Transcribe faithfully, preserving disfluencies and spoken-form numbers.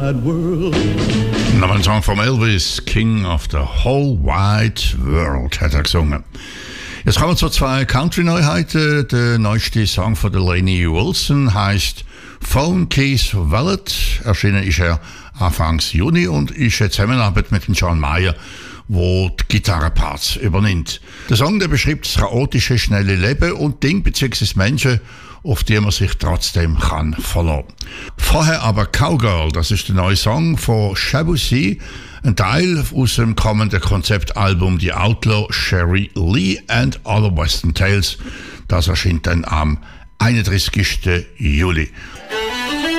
Noch ein Song vom Elvis, King of the Whole Wide World, hat er gesungen. Jetzt kommen wir zu zwei Country-Neuheiten. Der neueste Song von der Lainey Wilson heißt Phone Keys Wallet. Erschienen ist er Anfangs Juni und ist eine Zusammenarbeit mit dem John Mayer, wo die Gitarrenparts übernimmt. Der Song der beschreibt das chaotische, schnelle Leben und Dinge bzw. Menschen, auf die man sich trotzdem kann verlassen. Vorher aber Cowgirl, das ist der neue Song von Shabuzi, ein Teil aus dem kommenden Konzeptalbum The Outlaw, Sherry Lee and Other Western Tales. Das erscheint dann am einunddreißigsten Juli.